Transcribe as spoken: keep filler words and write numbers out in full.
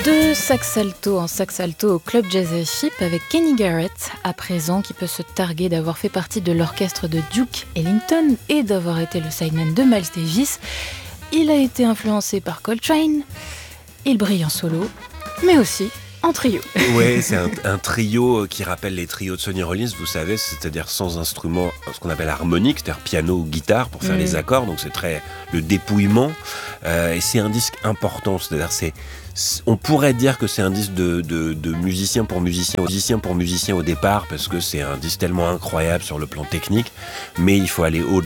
De sax alto en sax alto au Club Jazz Chip avec Kenny Garrett, à présent qui peut se targuer d'avoir fait partie de l'orchestre de Duke Ellington et d'avoir été le sideman de Miles Davis. Il a été influencé par Coltrane, il brille en solo, mais aussi en trio. Oui, c'est un, un trio qui rappelle les trios de Sonny Rollins, vous savez, c'est-à-dire sans instrument, ce qu'on appelle harmonique, c'est-à-dire piano ou guitare pour faire mmh. les accords, donc c'est très le dépouillement, euh, et c'est un disque important, c'est-à-dire c'est on pourrait dire que c'est un disque de, de, de musicien pour musicien, musicien pour musicien au départ, parce que c'est un disque tellement incroyable sur le plan technique, mais il faut aller au-delà.